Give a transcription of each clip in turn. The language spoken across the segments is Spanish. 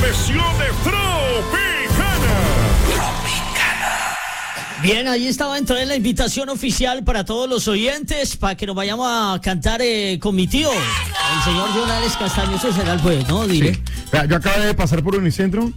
sesión de Tropicana. Bien, ahí estaba entonces la invitación oficial para todos los oyentes, para que nos vayamos a cantar con mi tío, el señor Jonales Castaño. Ese será el jueves, ¿no? Diré. Sí. Vea, yo acabo de pasar por Unicentro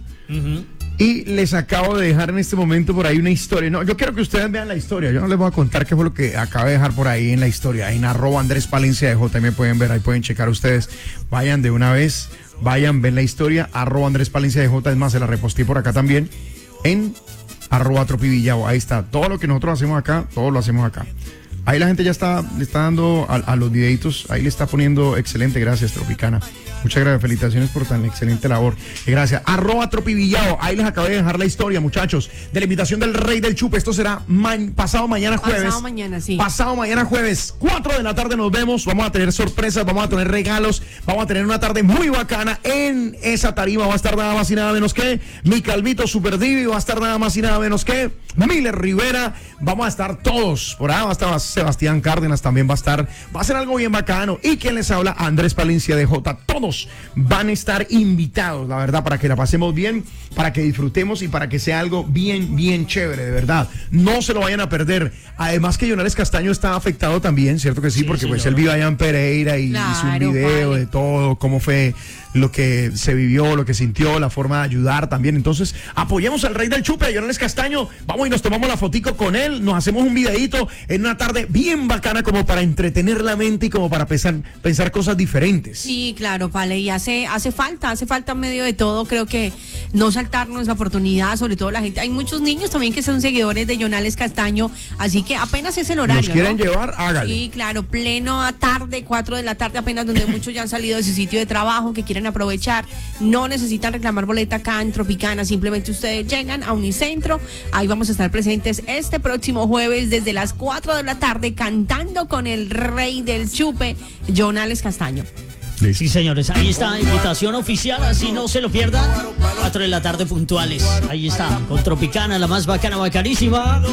y les acabo de dejar en este momento por ahí una historia. No, yo quiero que ustedes vean la historia. Yo no les voy a contar qué fue lo que acabo de dejar por ahí en la historia. En @AndrésPalencia DJ, me pueden ver, ahí pueden checar ustedes. Vayan de una vez, ven la historia, @AndrésPalencia DJ. Es más, se la reposté por acá también en @Tropivillao. Ahí está. Todo lo que nosotros hacemos acá, todo lo hacemos acá. Ahí la gente ya le está dando a los videitos, ahí le está poniendo excelente, gracias Tropicana. Muchas gracias, felicitaciones por tan excelente labor. Gracias. @Tropivillao, ahí les acabé de dejar la historia, muchachos, de la invitación del Rey del Chupe. Esto será pasado mañana jueves. Pasado mañana, sí. Pasado mañana jueves, 4 de la tarde nos vemos. Vamos a tener sorpresas, vamos a tener regalos, vamos a tener una tarde muy bacana. En esa tarima va a estar nada más y nada menos que mi Calvito Super Divi, va a estar nada más y nada menos que Miller Rivera. Vamos a estar todos, por ahí va a estar Sebastián Cárdenas, también va a ser algo bien bacano. Y quien les habla, Andrés Palencia DJ. Todos van a estar invitados, la verdad, para que la pasemos bien, para que disfrutemos y para que sea algo bien, bien chévere, de verdad. No se lo vayan a perder. Además que Jonales Castaño está afectado también, ¿cierto que sí? Porque señor. Pues él vive allá en Pereira y hizo un video de todo, cómo fue lo que se vivió, lo que sintió, la forma de ayudar también. Entonces, apoyemos al Rey del Chupe, a Jonales Castaño. Vamos y nos tomamos la fotico con él, nos hacemos un videito en una tarde bien bacana como para entretener la mente y como para pensar cosas diferentes. Sí, claro, Pale, y hace falta en medio de todo, creo que no saltarnos la oportunidad, sobre todo la gente. Hay muchos niños también que son seguidores de Jonales Castaño, así que apenas es el horario. ¿Nos quieren ¿no? llevar? Hágale. Sí, claro, pleno a tarde, 4 de la tarde, apenas, donde muchos ya han salido de su sitio de trabajo, que quieren aprovechar. No necesitan reclamar boleta acá en Tropicana, simplemente ustedes llegan a Unicentro. Ahí vamos a estar presentes este próximo jueves desde las 4 de la tarde cantando con el Rey del Chupe, Jonales Castaño. Sí, señores, ahí está, invitación oficial, así no se lo pierdan. 4 de la tarde puntuales. Ahí está, con Tropicana, la más bacana, bacanísima.